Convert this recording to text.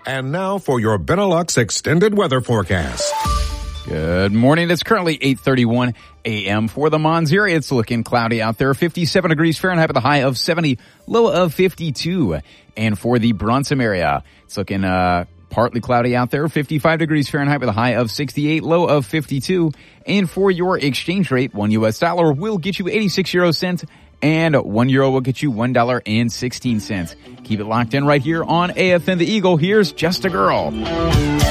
And now for your Benelux extended weather forecast. Good morning. It's currently 8:31 a.m. for the Mons area. It's looking cloudy out there. 57 degrees Fahrenheit with a high of 70, low of 52. And for the Brunson area, it's looking partly cloudy out there. 55 degrees Fahrenheit with a high of 68, low of 52. And for your exchange rate, $1 US will get you 86 euro cents. And €1 will get you $1.16. Keep it locked in right here on AFN The Eagle. Here's Just a Girl.